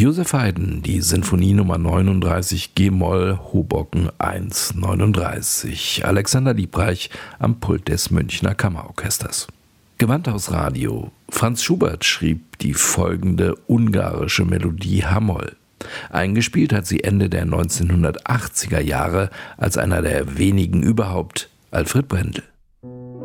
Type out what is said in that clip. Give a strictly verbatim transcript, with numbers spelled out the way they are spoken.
Joseph Haydn, die Sinfonie Nummer neununddreißig G-Moll, Hoboken eins neununddreißig. Alexander Liebreich am Pult des Münchner Kammerorchesters. Gewandhaus Radio. Franz Schubert schrieb die folgende ungarische Melodie H-Moll. Eingespielt hat sie Ende der neunzehnhundertachtziger Jahre als einer der wenigen überhaupt Alfred Brendel.